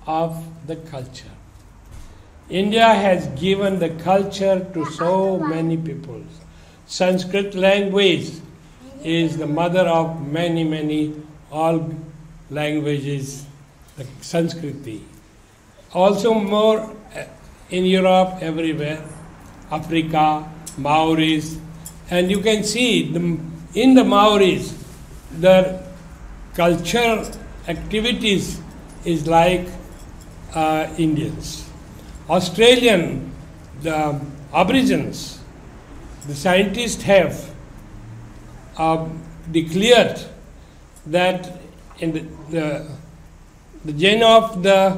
of the culture. India has given the culture to so many peoples. Sanskrit language is the mother of many all languages, the Sanskriti. Also more in Europe, everywhere, Africa, Maoris, and you can see in the Maoris, the cultural activities is like Indians. Australian, the Aborigines, the scientists have declared that in the gene of the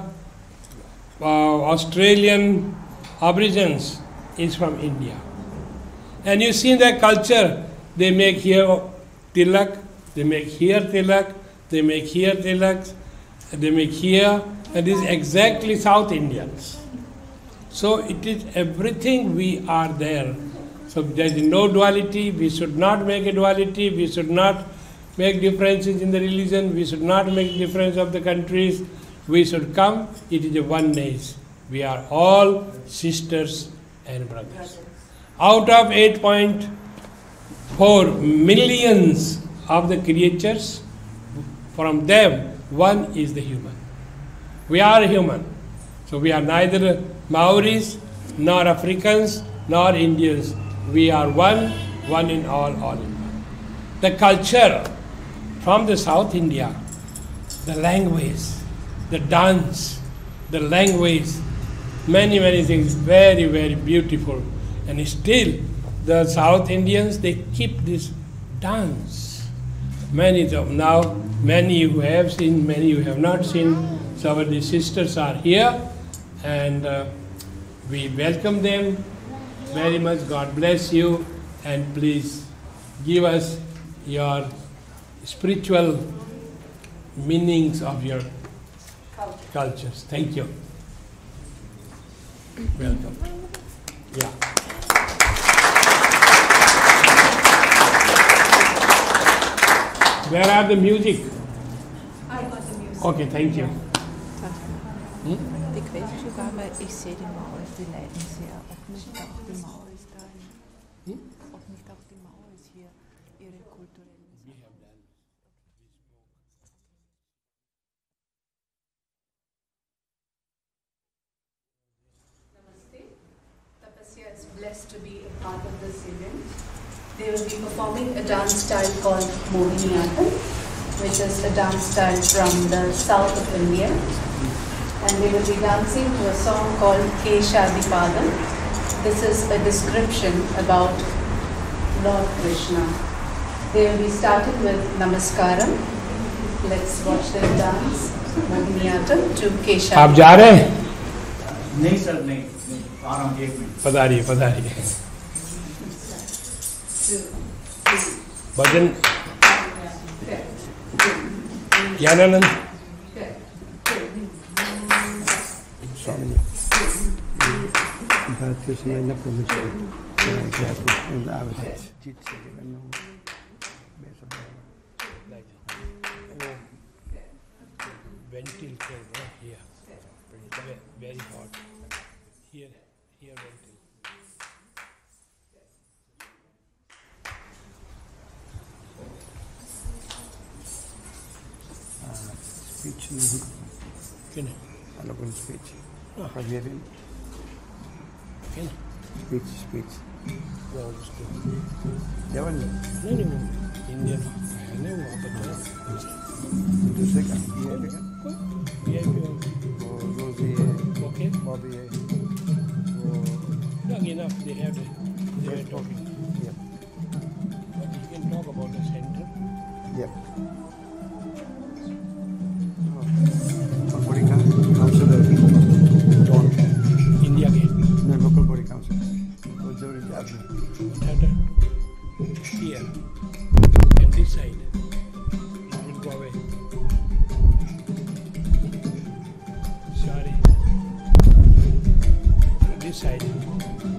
Australian Aborigines is from India. And you see their culture, they make here tilak, they make here tilak, they make here tilaks, they make here, and this is exactly South Indians. So it is everything we are there. So there is no duality, we should not make a duality, we should not make differences in the religion, we should not make difference of the countries, we should come, it is a oneness. We are all sisters and brothers. Out of 8.4 millions of the creatures, from them, one is the human. We are human. So we are neither Maoris, nor Africans, nor Indians. We are one in all in one. The culture from the South India, the language, the dance, the language, many things, very beautiful. And still, the South Indians, they keep this dance. Many of them now, many you have seen, many you have not seen. So our sisters are here, and we welcome them very much. God bless you, and please give us your spiritual meanings of your cultures. Thank you. Welcome. Yeah. Where are the music? I got the music. Okay, thank you. Det kvæste bare, hvad I ser die Mauer, die Leiden sehr, auch nicht auch die Mauer ist da, auch nicht auch die Mauer ist hier, ihre kulturellen Namaste. Tapasya is blessed to be a part of this event. They will be performing a dance style called Mohiniyattam, which is a dance style from the south of India. And they will be dancing to a song called Keshadipadam. This is a description about Lord Krishna. They will be starting with Namaskaram. Let's watch them dance Mohiniyattam to Keshadipadam. आप जा रहे हैं? नहीं sir नहीं आराम एक minute पधारिए भजन ज्ञानानंद स्वामी भारतीय समाज न परमेश्वर ventil here very hot here ventil. Speech नहीं अलग speech Hungarian speech जवान नहीं Indian है वहाँ पर दूसरे का ये वो Rosie है okay Bobby है वो young enough they have talking yeah but you can talk about the center yeah body councillor Don India Gate no local body council so Jory Jabni here and this side it will go away sorry this side